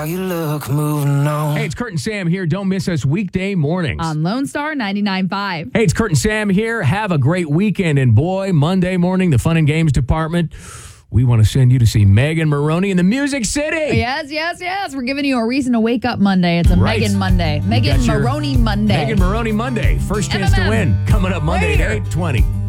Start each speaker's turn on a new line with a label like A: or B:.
A: You look, moving on.
B: Hey, it's Kurt and Sam here. Don't miss us weekday mornings.
C: On Lone Star 99.5.
B: Hey, it's Kurt and Sam here. Have a great weekend. And boy, Monday morning, the Fun and Games department, we want to send you to see Megan Moroney in the Music City.
C: Yes. We're giving you a reason to wake up Monday. It's a
B: Right.
C: Megan Monday. Megan Moroney Monday.
B: Megan Moroney Monday. First chance to win. Coming up Monday at 8:20.